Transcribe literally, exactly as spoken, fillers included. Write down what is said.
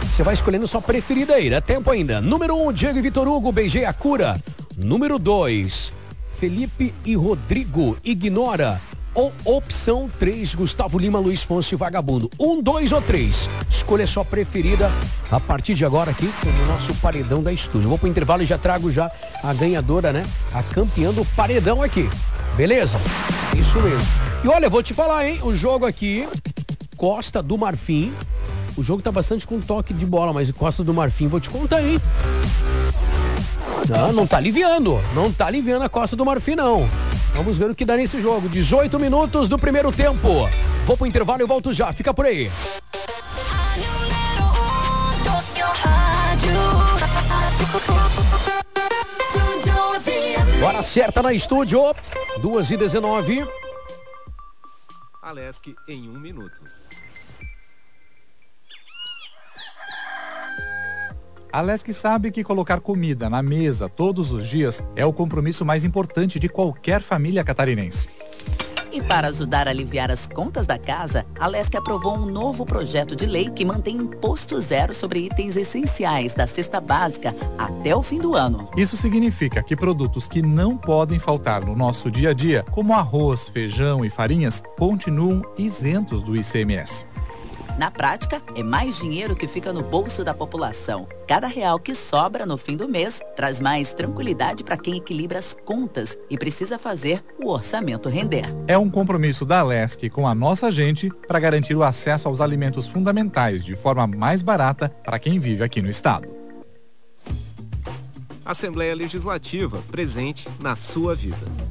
Você vai escolhendo sua preferida aí, dá tempo ainda. Número um, Diego e Vitor Hugo, beijei a cura. Número dois, Felipe e Rodrigo, ignora. Ou opção três, Gustavo Lima, Luiz Fonsi, vagabundo. Um, dois ou três. Escolha a sua preferida a partir de agora aqui no nosso paredão da estúdio. Vou pro intervalo e já trago já a ganhadora, né? A campeã do paredão aqui. Beleza? Isso mesmo. E olha, vou te falar, hein? O jogo aqui, Costa do Marfim. O jogo tá bastante com toque de bola, mas Costa do Marfim, vou te contar, hein? Não, não tá aliviando. Não tá aliviando a Costa do Marfim, não. Vamos ver o que dá nesse jogo. dezoito minutos do primeiro tempo. Vou pro intervalo e eu volto já. Fica por aí. Hora certa na estúdio. duas e dezenove. Alesc em um minuto. A Alesc sabe que colocar comida na mesa todos os dias é o compromisso mais importante de qualquer família catarinense. E para ajudar a aliviar as contas da casa, a Alesc aprovou um novo projeto de lei que mantém imposto zero sobre itens essenciais da cesta básica até o fim do ano. Isso significa que produtos que não podem faltar no nosso dia a dia, como arroz, feijão e farinhas, continuam isentos do I C M S. Na prática, é mais dinheiro que fica no bolso da população. Cada real que sobra no fim do mês traz mais tranquilidade para quem equilibra as contas e precisa fazer o orçamento render. É um compromisso da Alesc com a nossa gente para garantir o acesso aos alimentos fundamentais de forma mais barata para quem vive aqui no estado. Assembleia Legislativa, presente na sua vida.